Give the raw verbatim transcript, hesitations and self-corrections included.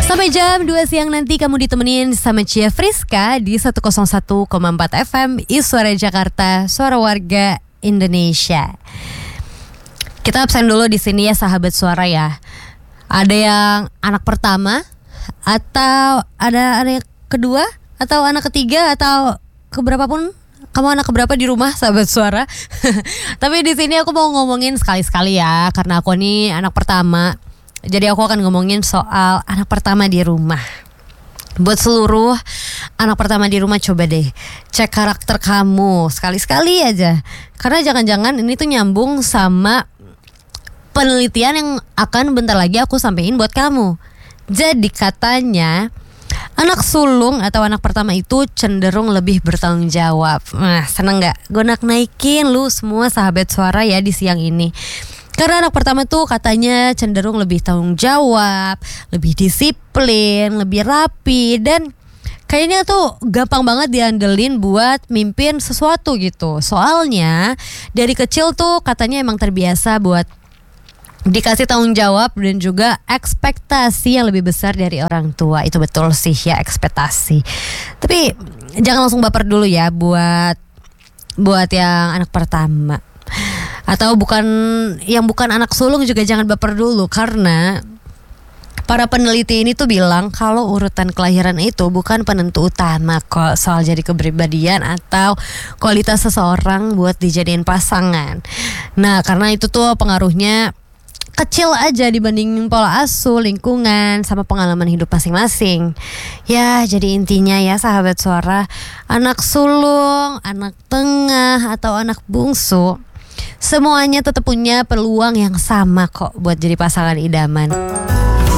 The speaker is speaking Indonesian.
Sampai jam dua siang nanti kamu ditemenin sama Cia Friska di seratus satu koma empat F M I Suara Jakarta, Suara Warga Indonesia. Kita absen dulu di sini ya sahabat suara ya. Ada yang anak pertama atau ada ada yang kedua atau anak ketiga atau keberapa pun kamu anak keberapa di rumah sahabat suara. Tapi di sini aku mau ngomongin sekali-sekali ya karena aku nih anak pertama. Jadi aku akan ngomongin soal anak pertama di rumah. Buat seluruh anak pertama di rumah, coba deh cek karakter kamu sekali-sekali aja. Karena jangan-jangan ini tuh nyambung sama penelitian yang akan bentar lagi aku sampein buat kamu. Jadi katanya anak sulung atau anak pertama itu cenderung lebih bertanggung jawab. Nah, seneng gak? Gue nak naikin lu semua sahabat suara ya di siang ini. Karena anak pertama tuh katanya cenderung lebih tanggung jawab, lebih disiplin, lebih rapi, dan kayaknya tuh gampang banget diandelin buat mimpin sesuatu gitu. Soalnya dari kecil tuh katanya emang terbiasa buat dikasih tanggung jawab dan juga ekspektasi yang lebih besar dari orang tua. Itu betul sih ya, ekspektasi. Tapi jangan langsung baper dulu ya buat buat yang anak pertama. Atau bukan yang bukan anak sulung juga jangan baper dulu, karena para peneliti ini tuh bilang kalau urutan kelahiran itu bukan penentu utama kok soal jadi kepribadian atau kualitas seseorang buat dijadiin pasangan. Nah, karena itu tuh pengaruhnya kecil aja dibanding pola asuh, lingkungan, sama pengalaman hidup masing-masing. Ya, jadi intinya ya sahabat suara, anak sulung, anak tengah, atau anak bungsu, semuanya tetap punya peluang yang sama kok buat jadi pasangan idaman.